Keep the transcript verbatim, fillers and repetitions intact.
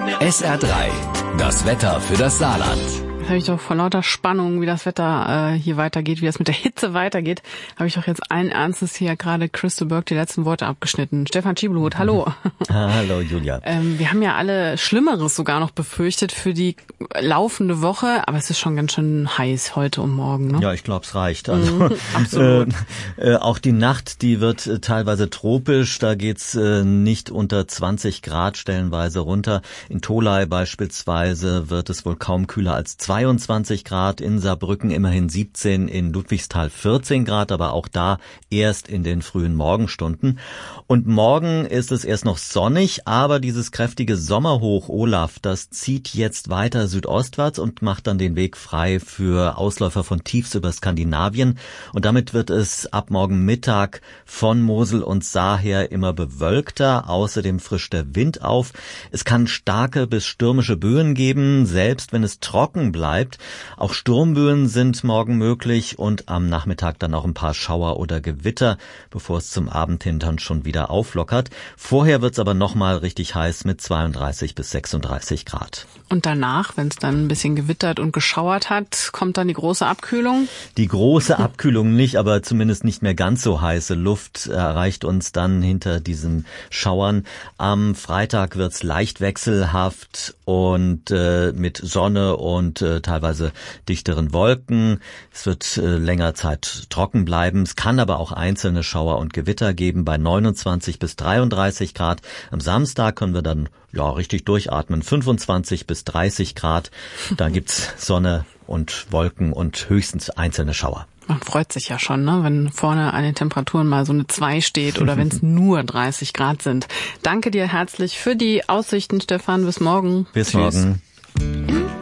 S R drei, das Wetter für das Saarland. Jetzt habe ich doch vor lauter Spannung, wie das Wetter äh, hier weitergeht, wie das mit der Hitze weitergeht, habe ich doch jetzt allen Ernstes hier gerade Crystal Burke die letzten Worte abgeschnitten. Stefan Schiebelhut, hallo. Hallo Julia. Ähm, wir haben ja alle Schlimmeres sogar noch befürchtet für die laufende Woche, aber es ist schon ganz schön heiß heute und morgen, ne? Ja, ich glaube, es reicht. Also, mhm, absolut. Äh, äh, auch die Nacht, die wird äh, teilweise tropisch, da geht's äh, nicht unter zwanzig Grad stellenweise runter. In Tholey beispielsweise wird es wohl kaum kühler als zweiundzwanzig Grad, in Saarbrücken immerhin siebzehn, in Ludwigsthal vierzehn Grad, aber auch da erst in den frühen Morgenstunden. Und morgen ist es erst noch sonnig, aber dieses kräftige Sommerhoch Olaf, das zieht jetzt weiter südostwärts und macht dann den Weg frei für Ausläufer von Tiefs über Skandinavien. Und damit wird es ab morgen Mittag von Mosel und Saar her immer bewölkter. Außerdem frischt der Wind auf. Es kann starke bis stürmische Böen geben, selbst wenn es trocken bleibt. Auch Sturmböen sind morgen möglich und am Nachmittag dann auch ein paar Schauer oder Gewitter, bevor es zum Abend hin dann schon wieder auflockert. Vorher wird es aber nochmal richtig heiß mit zweiunddreißig bis sechsunddreißig Grad. Und danach, wenn es dann ein bisschen gewittert und geschauert hat, kommt dann die große Abkühlung? Die große Abkühlung nicht, aber zumindest nicht mehr ganz so heiße Luft erreicht uns dann hinter diesen Schauern. Am Freitag wird's leicht wechselhaft und äh, mit Sonne und äh, teilweise dichteren Wolken. Es wird äh, länger Zeit trocken bleiben. Es kann aber auch einzelne Schauer und Gewitter geben bei neunundzwanzig bis dreiunddreißig Grad. Am Samstag können wir dann ja richtig durchatmen, fünfundzwanzig bis dreißig Grad. Da gibt's Sonne und Wolken und höchstens einzelne Schauer. Man freut sich ja schon, ne, wenn vorne an den Temperaturen mal so eine zwei steht oder wenn es nur dreißig Grad sind. Danke dir herzlich für die Aussichten, Stefan. Bis morgen. Bis Tschüss. morgen.